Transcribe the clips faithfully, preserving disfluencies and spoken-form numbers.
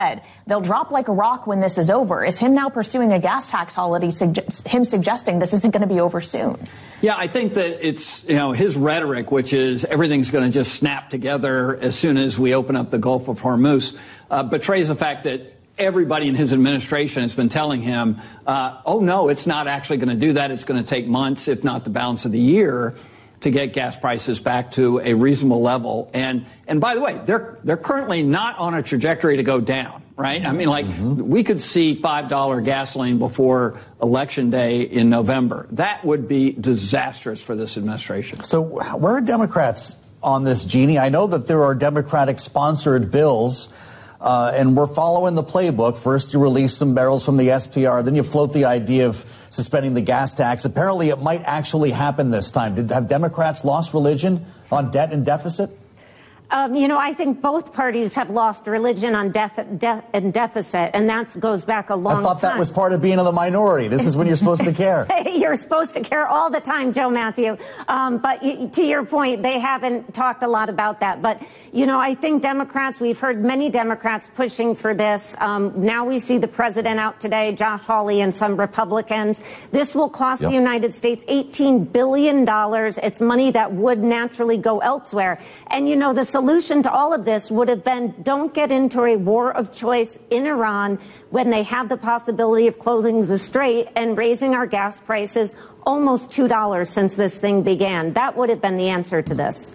They'll drop like a rock when this is over. Is him now pursuing a gas tax holiday suge- him suggesting this isn't going to be over soon? Yeah, I think that it's, you know, his rhetoric, which is everything's going to just snap together as soon as we open up the Gulf of Hormuz, uh, betrays the fact that everybody in his administration has been telling him, uh, oh, no, it's not actually going to do that. It's going to take months, if not the balance of the year, to get gas prices back to a reasonable level. And and by the way, they're they're currently not on a trajectory to go down, right? I mean, like, mm-hmm. we could see five dollar gasoline before Election Day in November. That would be disastrous for this administration. So where are Democrats on this, Jeannie? I know that there are Democratic-sponsored bills, uh, and we're following the playbook. First, you release some barrels from the S P R, then you float the idea of suspending the gas tax. Apparently, it might actually happen this time. Did have Democrats lost religion on debt and deficit? Um, you know, I think both parties have lost religion on death, death and deficit, and that goes back a long time. I thought time. that was part of being in the minority. This is when you're supposed to care. You're supposed to care all the time, Joe Matthew. Um, but y- to your point, they haven't talked a lot about that. But, you know, I think Democrats, we've heard many Democrats pushing for this. Um, now we see the president out today, Josh Hawley, and some Republicans. This will cost yep. the United States eighteen billion dollars. It's money that would naturally go elsewhere. And, you know, the solution to all of this would have been don't get into a war of choice in Iran when they have the possibility of closing the strait and raising our gas prices almost two dollars since this thing began. That would have been the answer to this.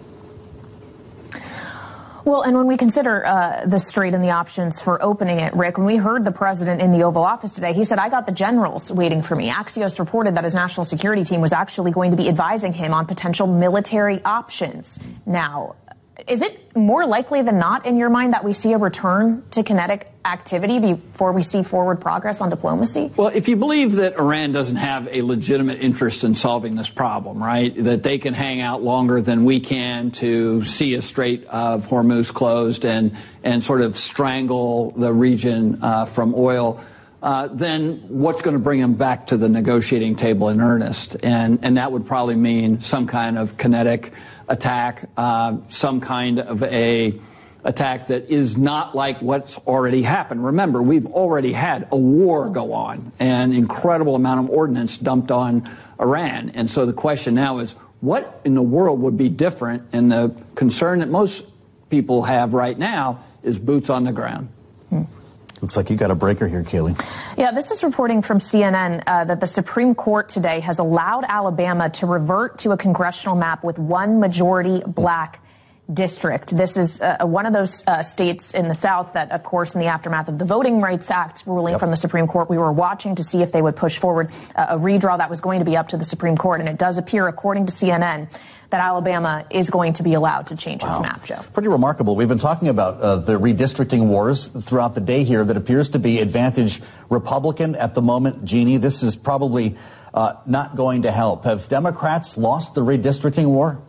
Well, and when we consider uh, the strait and the options for opening it, Rick, when we heard the president in the Oval Office today, he said, I got the generals waiting for me. Axios reported that his national security team was actually going to be advising him on potential military options. Now, is it more likely than not in your mind that we see a return to kinetic activity before we see forward progress on diplomacy? Well, if you believe that Iran doesn't have a legitimate interest in solving this problem, right, that they can hang out longer than we can to see a Strait of Hormuz closed and, and sort of strangle the region uh, from oil, uh, then what's going to bring them back to the negotiating table in earnest? And, and that would probably mean some kind of kinetic attack, uh, some kind of a attack that is not like what's already happened. Remember, we've already had a war go on, an incredible amount of ordnance dumped on Iran. And so the question now is, what in the world would be different? And the concern that most people have right now is boots on the ground. Hmm. Looks like you got a breaker here, Kaylee. Yeah, this is reporting from C N N uh, that the Supreme Court today has allowed Alabama to revert to a congressional map with one majority black district. This is uh, one of those uh, states in the South that, of course, in the aftermath of the Voting Rights Act ruling yep. from the Supreme Court, we were watching to see if they would push forward uh, a redraw that was going to be up to the Supreme Court. And it does appear, according to C N N, that Alabama is going to be allowed to change its wow. map, Joe. Pretty remarkable. We've been talking about uh, the redistricting wars throughout the day here that appears to be advantage Republican at the moment. Jeannie, this is probably uh, not going to help. Have Democrats lost the redistricting war?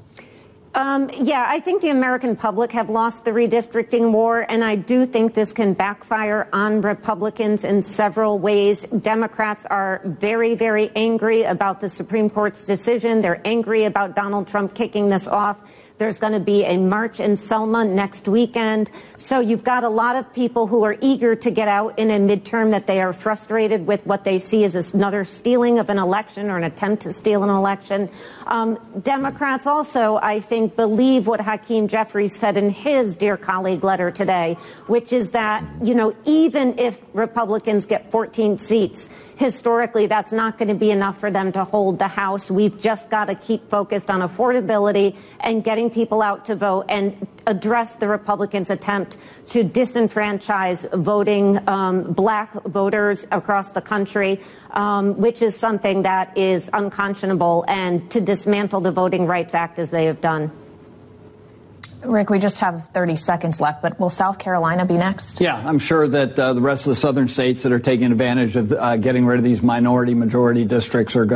Um, yeah, I think the American public have lost the redistricting war, and I do think this can backfire on Republicans in several ways. Democrats are very, very angry about the Supreme Court's decision. They're angry about Donald Trump kicking this off. There's going to be a march in Selma next weekend. So you've got a lot of people who are eager to get out in a midterm that they are frustrated with what they see as another stealing of an election or an attempt to steal an election. Um, Democrats also, I think, believe what Hakeem Jeffries said in his Dear Colleague letter today, which is that, you know, even if Republicans get fourteen seats, historically, that's not going to be enough for them to hold the House. We've just got to keep focused on affordability and getting people out to vote and address the Republicans' attempt to disenfranchise voting um, black voters across the country, um, which is something that is unconscionable, and to dismantle the Voting Rights Act as they have done. Rick, we just have thirty seconds left, but will South Carolina be next? Yeah, I'm sure that uh, the rest of the southern states that are taking advantage of uh, getting rid of these minority majority districts are going